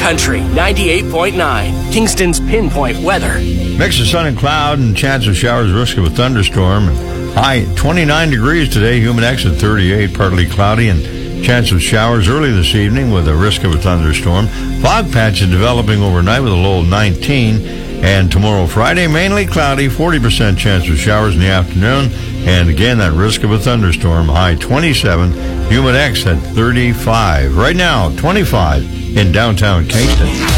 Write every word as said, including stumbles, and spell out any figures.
Country ninety-eight point nine, Kingston's Pinpoint Weather. Mix of sun and cloud and chance of showers, risk of a thunderstorm. High twenty-nine degrees today, humid X at thirty-eight, partly cloudy, and chance of showers early this evening with a risk of a thunderstorm. Fog patches developing overnight with a low of nineteen. And tomorrow, Friday, mainly cloudy, forty percent chance of showers in the afternoon. And again, that risk of a thunderstorm, high twenty-seven, humid X at thirty-five. Right now, twenty-five in downtown Kingston.